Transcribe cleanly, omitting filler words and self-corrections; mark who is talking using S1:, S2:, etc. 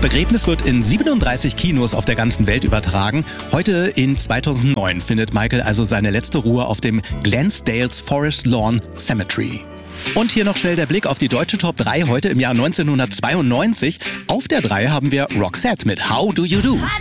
S1: Begräbnis wird in 37 Kinos auf der ganzen Welt übertragen. Heute in 2009 findet Michael also seine letzte Ruhe auf dem Glensdale's Forest Lawn Cemetery. Und hier noch schnell der Blick auf die deutsche Top 3 heute im Jahr 1992. Auf der 3 haben wir Roxette mit How Do You Do.